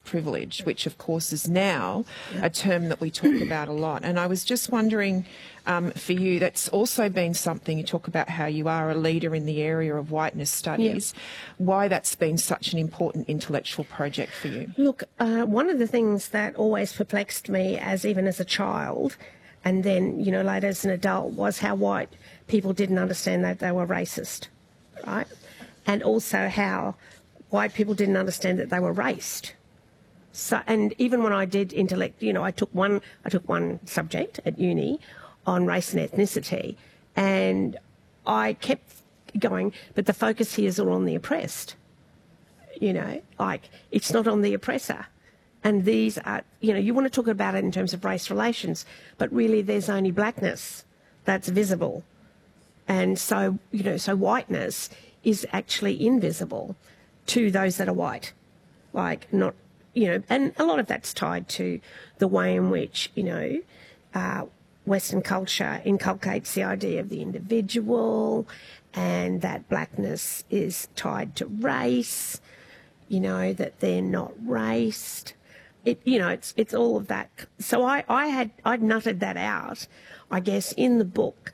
privilege, which of course is now a term that we talk about a lot. And I was just wondering, for you, that's also been something, you talk about how you are a leader in the area of whiteness studies, why that's been such an important intellectual project for you. Look, one of the things that always perplexed me even as a child, and then, you know, later as an adult, was how white people didn't understand that they were racist, right? And also how white people didn't understand that they were raced. So, and even when I did intellect, you know, I took one subject at uni on race and ethnicity, and I kept going, but the focus here is all on the oppressed. You know, like, it's not on the oppressor. And these are, you know, you want to talk about it in terms of race relations, but really there's only blackness that's visible. And so, you know, so whiteness is actually invisible to those that are white. Like, not, you know, and a lot of that's tied to the way in which, you know, Western culture inculcates the idea of the individual, and that blackness is tied to race, you know, that they're not raced. You know, it's all of that. So I'd nutted that out, I guess, in the book,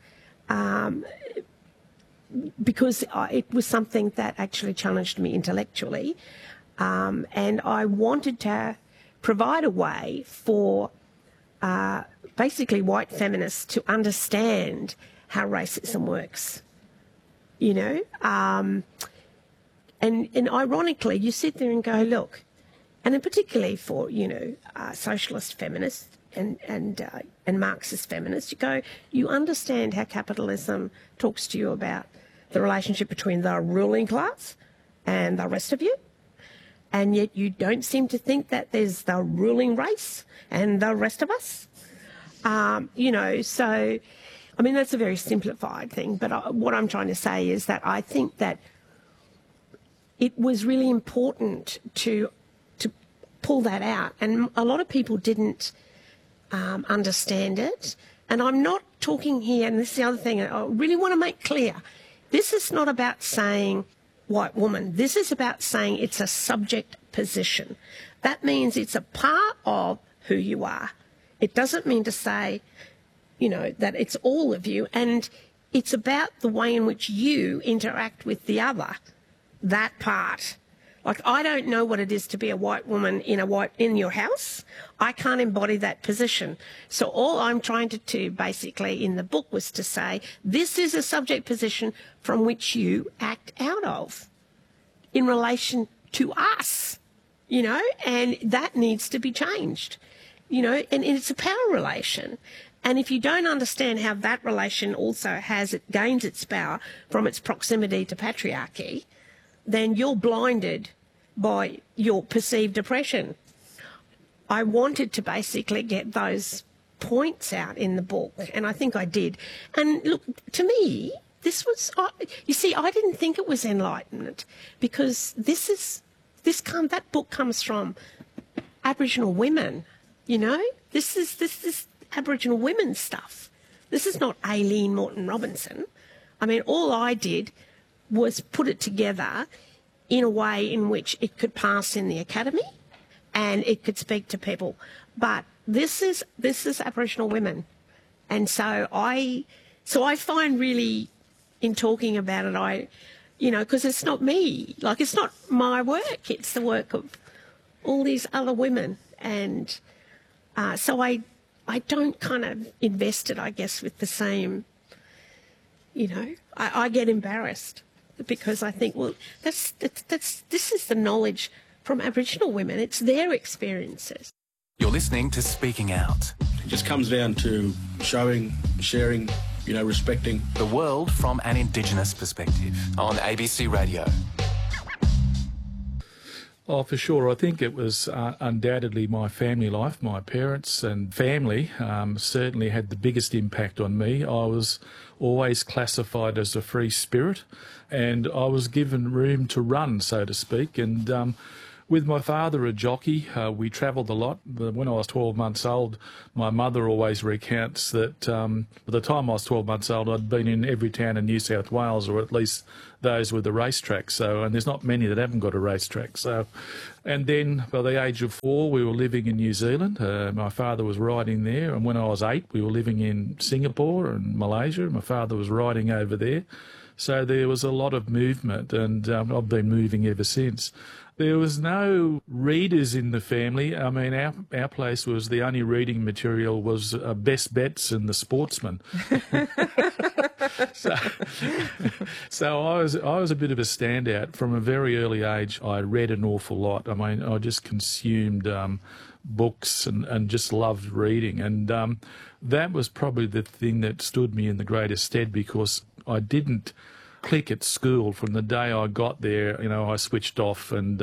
because it was something that actually challenged me intellectually, and I wanted to provide a way for basically white feminists to understand how racism works, you know. And ironically, you sit there and go, look, and particularly for, you know, socialist feminists and Marxist feminists, you understand how capitalism talks to you about the relationship between the ruling class and the rest of you, and yet you don't seem to think that there's the ruling race and the rest of us. You know, so, I mean, that's a very simplified thing, but what I'm trying to say is that I think that it was really important to pull that out, and a lot of people didn't understand it. And I'm not talking here, and this is the other thing I really want to make clear, this is not about saying white woman. This is about saying it's a subject position. That means it's a part of who you are. It doesn't mean to say, you know, that it's all of you, and it's about the way in which you interact with the other, that part. Like, I don't know what it is to be a white woman in your house. I can't embody that position. So all I'm trying to do basically in the book was to say, this is a subject position from which you act out of in relation to us, you know, and that needs to be changed, you know, and it's a power relation. And if you don't understand how that relation also gains its power from its proximity to patriarchy, then you're blinded by your perceived oppression. I wanted to basically get those points out in the book, and I think I did. And look, to me, this was, you see, I didn't think it was enlightenment, because that book comes from Aboriginal women, you know? This is Aboriginal women's stuff. This is not Aileen Morton Robinson. I mean, all I did was put it together in a way in which it could pass in the academy and it could speak to people. But this is Aboriginal women. And so I find really, in talking about it, you know, because it's not me, like, it's not my work, it's the work of all these other women. And so I don't kind of invest it, I guess, with the same, you know, I get embarrassed, because I think, well, this is the knowledge from Aboriginal women. It's their experiences. You're listening to Speaking Out. It just comes down to showing, sharing, you know, respecting the world from an Indigenous perspective on ABC Radio. Oh, for sure. I think it was undoubtedly my family life. My parents and family certainly had the biggest impact on me. I was always classified as a free spirit, and I was given room to run, so to speak. And With my father, a jockey, we travelled a lot. When I was 12 months old, my mother always recounts that by the time I was 12 months old, I'd been in every town in New South Wales, or at least those with a racetrack. And there's not many that haven't got a racetrack. And then by the age of 4, we were living in New Zealand. My father was riding there. And when I was 8, we were living in Singapore and Malaysia. My father was riding over there. So there was a lot of movement, and I've been moving ever since. There was no readers in the family. I mean, our place was the only reading material was Best Bets and The Sportsman. So I was a bit of a standout. From a very early age, I read an awful lot. I mean, I just consumed books and just loved reading. And that was probably the thing that stood me in the greatest stead, because I didn't click at school. From the day I got there, I switched off, and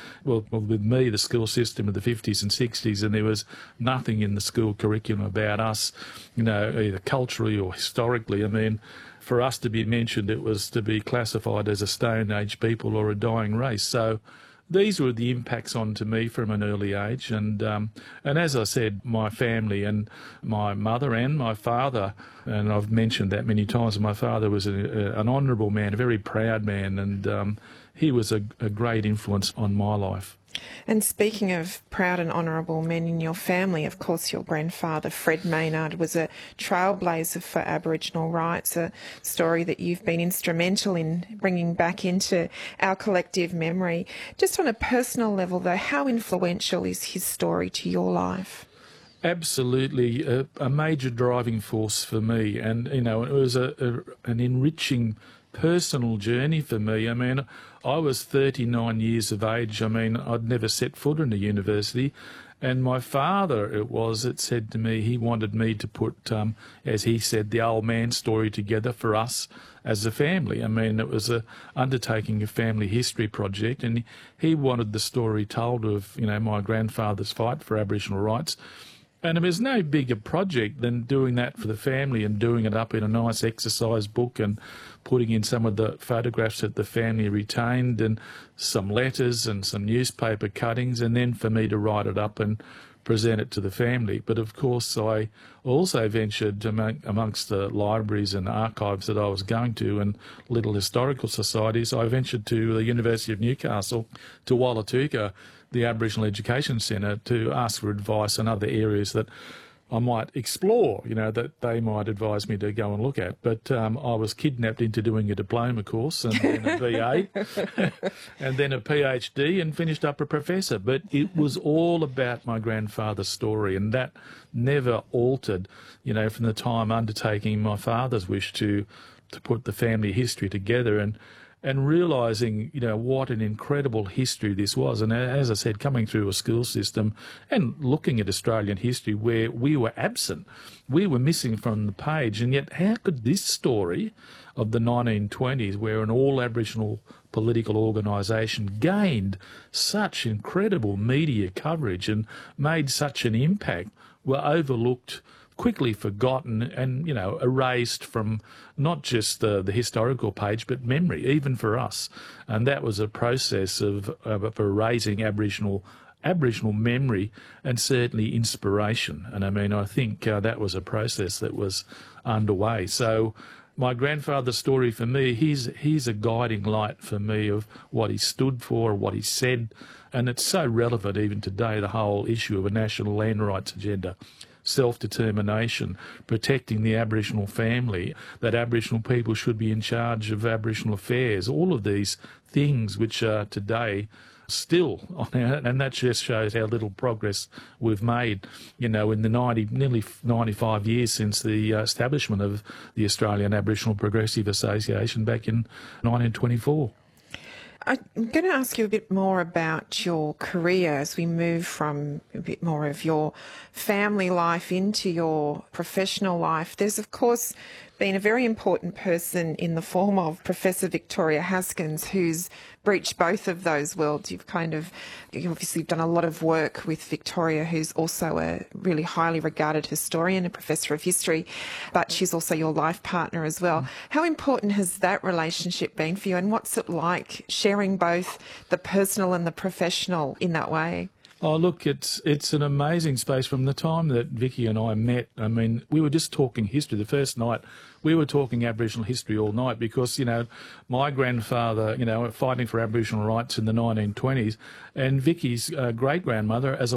with me, the school system of the 50s and 60s, and there was nothing in the school curriculum about us, either culturally or historically. I mean, for us to be mentioned, it was to be classified as a Stone Age people or a dying race. So these were the impacts onto me from an early age, and as I said, my family and my mother and my father, and I've mentioned that many times. My father was an honourable man, a very proud man, and he was a great influence on my life. And speaking of proud and honourable men in your family, of course, your grandfather, Fred Maynard, was a trailblazer for Aboriginal rights, a story that you've been instrumental in bringing back into our collective memory. Just on a personal level, though, how influential is his story to your life? Absolutely, a major driving force for me, and it was an enriching personal journey for me. I mean, I was 39 years of age. I mean, I'd never set foot in a university. And my father, it said to me, he wanted me to put, as he said, the old man story together for us as a family. I mean, it was undertaking a family history project, and he wanted the story told of, my grandfather's fight for Aboriginal rights. And there was no bigger project than doing that for the family and doing it up in a nice exercise book and putting in some of the photographs that the family retained and some letters and some newspaper cuttings, and then for me to write it up and present it to the family. But of course, I also ventured amongst the libraries and archives that I was going to and little historical societies. I ventured to the University of Newcastle, to Wallatuka, the Aboriginal Education Centre, to ask for advice on other areas that I might explore, that they might advise me to go and look at. But I was kidnapped into doing a diploma course and then a BA and then a PhD and finished up a professor. But it was all about my grandfather's story, and that never altered, from the time undertaking my father's wish to put the family history together and realising, what an incredible history this was. And as I said, coming through a school system and looking at Australian history where we were absent, we were missing from the page. And yet how could this story of the 1920s, where an all-Aboriginal political organisation gained such incredible media coverage and made such an impact, were overlooked, quickly forgotten, and, erased from not just the historical page, but memory, even for us. And that was a process of erasing Aboriginal memory and certainly inspiration. And I mean, I think that was a process that was underway. So my grandfather's story for me, he's a guiding light for me of what he stood for, what he said. And it's so relevant even today, the whole issue of a national land rights agenda. Self-determination, protecting the Aboriginal family, that Aboriginal people should be in charge of Aboriginal affairs, all of these things which are today still on our, and that just shows how little progress we've made, in the nearly 95 years since the establishment of the Australian Aboriginal Progressive Association back in 1924. I'm going to ask you a bit more about your career as we move from a bit more of your family life into your professional life. There's, of course, been a very important person in the form of Professor Victoria Haskins, who's breached both of those worlds. You've obviously done a lot of work with Victoria, who's also a really highly regarded historian, a professor of history, but she's also your life partner as well. How important has that relationship been for you, and what's it like sharing both the personal and the professional in that way? Oh, look, it's an amazing space. From the time that Vicky and I met, I mean, we were just talking history. The first night, we were talking Aboriginal history all night because, my grandfather, fighting for Aboriginal rights in the 1920s, and Vicky's great-grandmother as a